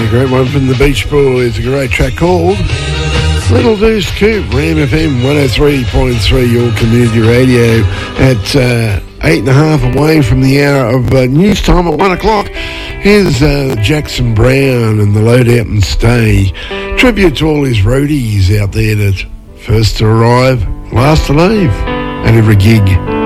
great one from the Beach Boys, a great track called Little Deuce Coupe, Ram FM 103.3, your community radio at 8.5 away from the hour of news time at 1 o'clock. Here's Jackson Brown and the Load Out and Stay. Tribute to all his roadies out there that first to arrive, last to leave, at every gig.